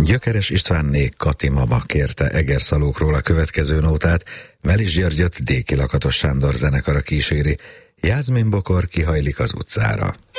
Gyökeres Istvánné Kati mama kérte Egerszalókról a következő nótát, Melis Györgyöt Déki Lakatos Sándor zenekara kíséri, Jászmin Bokor kihajlik az utcára.